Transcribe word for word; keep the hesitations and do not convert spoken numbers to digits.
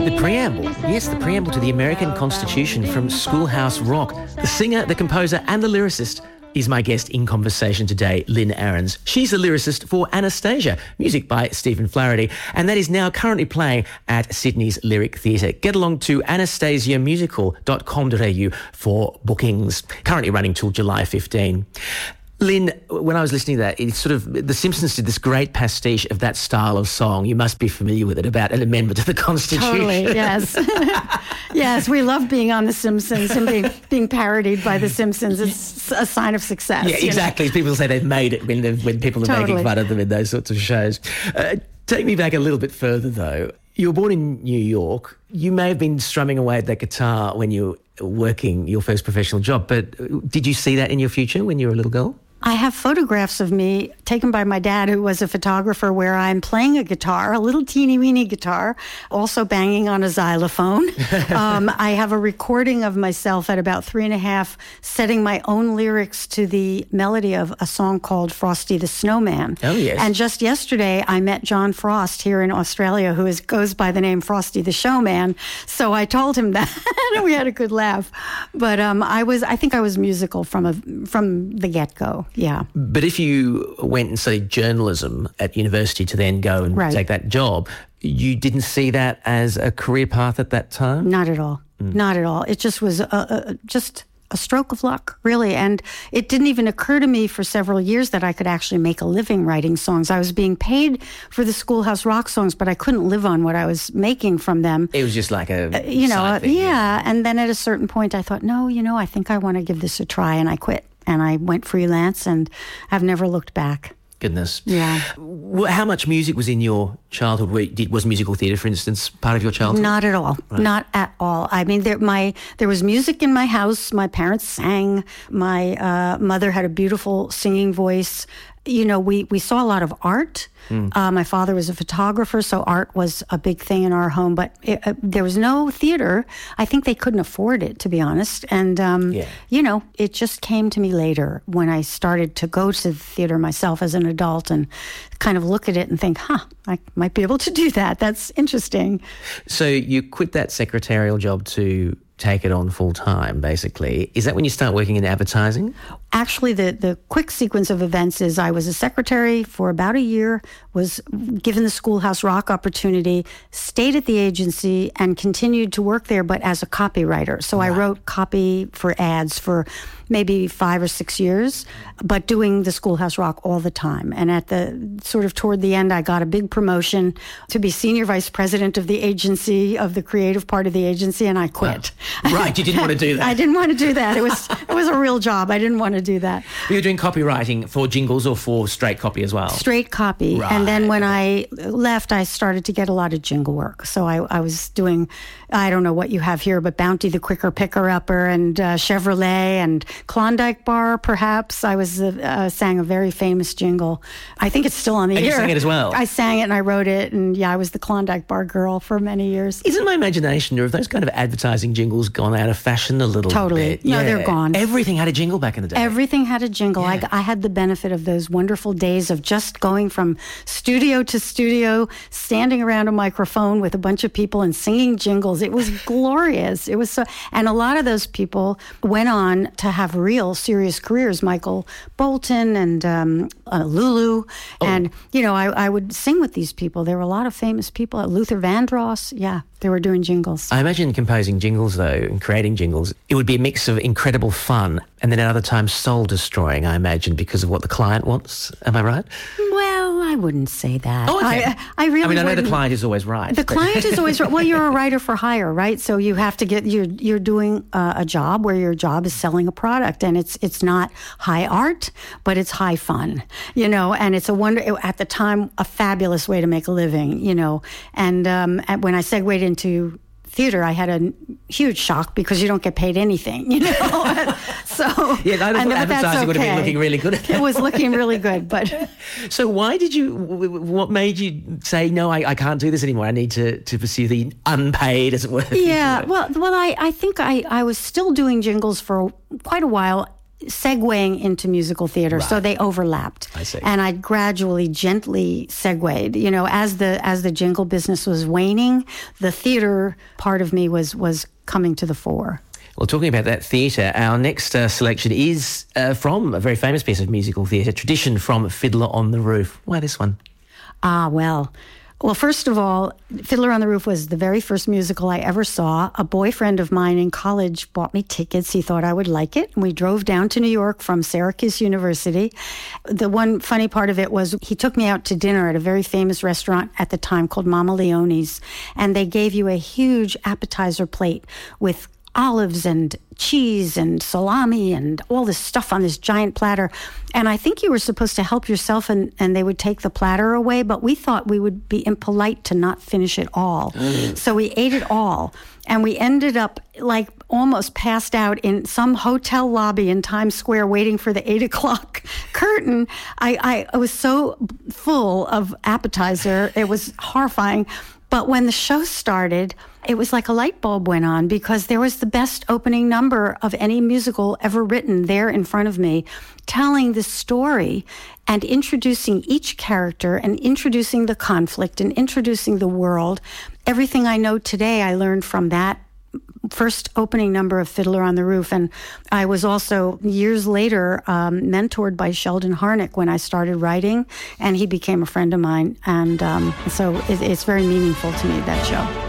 the preamble. Yes, the preamble to the American Constitution from Schoolhouse Rock. The singer, the composer and the lyricist is my guest in conversation today, Lynn Ahrens. She's the lyricist for Anastasia, music by Stephen Flaherty, and that is now currently playing at Sydney's Lyric Theatre. Get along to anastasia musical dot com dot a u for bookings. Currently running till July fifteenth. Lynn, when I was listening to that, it's sort of, The Simpsons did this great pastiche of that style of song. You must be familiar with it, about an amendment to the Constitution. Totally, yes. Yes, we love being on The Simpsons and being, being parodied by The Simpsons. It's a sign of success. Yeah, exactly. You know? People say they've made it when, when people are totally making fun of them in those sorts of shows. Uh, take me back a little bit further, though. You were born in New York. You may have been strumming away at that guitar when you were working your first professional job, but did you see that in your future when you were a little girl? I have photographs of me taken by my dad, who was a photographer, where I'm playing a guitar, a little teeny-weeny guitar, also banging on a xylophone. um, I have a recording of myself at about three and a half, setting my own lyrics to the melody of a song called Frosty the Snowman. Oh, yes. And just yesterday, I met John Frost here in Australia, who is, goes by the name Frosty the Showman. So I told him that, and we had a good laugh. But um, I was, I think I was musical from a, from the get-go. Yeah. But if you went and studied journalism at university to then go and right. take that job, you didn't see that as a career path at that time? Not at all. Mm. Not at all. It just was a, a, just a stroke of luck, really. And it didn't even occur to me for several years that I could actually make a living writing songs. I was being paid for the Schoolhouse Rock songs, but I couldn't live on what I was making from them. It was just like a uh, you know, side uh, thing, yeah. yeah. And then at a certain point, I thought, no, you know, I think I want to give this a try, and I quit. And I went freelance, and I've never looked back. Goodness. Yeah. How much music was in your childhood? Was musical theatre, for instance, part of your childhood? Not at all. Right. Not at all. I mean, there, my there was music in my house. My parents sang. My uh, mother had a beautiful singing voice. You know, we, we saw a lot of art. Mm. Uh, my father was a photographer, so art was a big thing in our home. But it, uh, there was no theater. I think they couldn't afford it, to be honest. And, um, yeah. you know, it just came to me later when I started to go to the theater myself as an adult and kind of look at it and think, huh, I might be able to do that. That's interesting. So you quit that secretarial job to take it on full time, basically. Is that when you start working in advertising? Actually, the, the quick sequence of events is I was a secretary for about a year, was given the Schoolhouse Rock opportunity, stayed at the agency and continued to work there, but as a copywriter. So wow. I wrote copy for ads for maybe five or six years, but doing the Schoolhouse Rock all the time. And at the sort of toward the end, I got a big promotion to be senior vice president of the agency, of the creative part of the agency, and I quit. Wow. Right, you didn't want to do that. I didn't want to do that. It was it was a real job. I didn't want to do that. But you're doing copywriting for jingles or for straight copy as well? Straight copy. Right. And then when I left, I started to get a lot of jingle work. So I, I was doing, I don't know what you have here, but Bounty the Quicker Picker-Upper and uh, Chevrolet and Klondike Bar, perhaps. I was uh, uh, sang a very famous jingle. I think it's still on the and air. You sang it as well? I sang it and I wrote it. And yeah, I was the Klondike Bar girl for many years. Isn't my imagination, or have those kind of advertising jingles gone out of fashion a little totally. bit? No, yeah. they're gone. Everything had a jingle back in the day. Everything had a jingle. Yeah. I, I had the benefit of those wonderful days of just going from studio to studio, standing around a microphone with a bunch of people and singing jingles. It was glorious. It was so, and a lot of those people went on to have real serious careers. Michael Bolton and um, uh, Lulu. Oh. And, you know, I, I would sing with these people. There were a lot of famous people. Luther Vandross. Yeah, they were doing jingles. I imagine composing jingles, though, and creating jingles, it would be a mix of incredible fun and then at other times soul-destroying, I imagine, because of what the client wants. Am I right? Well, I wouldn't say that. Oh, okay. I, I really I mean, I know wouldn't. the client is always right. The client is always right. Well, you're a writer for hire, right? So you have to get, you're, you're doing uh, a job where your job is selling a product, and it's it's not high art, but it's high fun, you know, and it's a wonder, at the time, a fabulous way to make a living, you know. And um, when I segued into theater, I had a huge shock because you don't get paid anything, you know. so yeah, I thought advertising okay. would have been looking really good at that. It was looking really good, but so why did you? What made you say no? I, I can't do this anymore. I need to, to pursue the unpaid, as it were. Yeah, well, well, I, I think I, I was still doing jingles for quite a while. segueing into musical theater, Right. so they overlapped. I see. And I gradually, gently segued. You know, as the as the jingle business was waning, the theater part of me was was coming to the fore. Well, talking about that theatre, our next uh, selection is uh, from a very famous piece of musical theatre, Tradition from Fiddler on the Roof. Why this one? Ah, well. Well, first of all, Fiddler on the Roof was the very first musical I ever saw. A boyfriend of mine in college bought me tickets. He thought I would like it. And we drove down to New York from Syracuse University. The one funny part of it was he took me out to dinner at a very famous restaurant at the time called Mama Leone's. And they gave you a huge appetizer plate with olives and cheese and salami and all this stuff on this giant platter. And I think you were supposed to help yourself and, and they would take the platter away, but we thought we would be impolite to not finish it all. Mm. So we ate it all. And we ended up like almost passed out in some hotel lobby in Times Square waiting for the eight o'clock curtain. I, I, I was so full of appetizer. It was horrifying. But when the show started, it was like a light bulb went on because there was the best opening number of any musical ever written there in front of me, telling the story and introducing each character and introducing the conflict and introducing the world. Everything I know today, I learned from that first opening number of Fiddler on the Roof. And I was also, years later, um, mentored by Sheldon Harnick when I started writing, and he became a friend of mine. And um, so it, it's very meaningful to me, that show.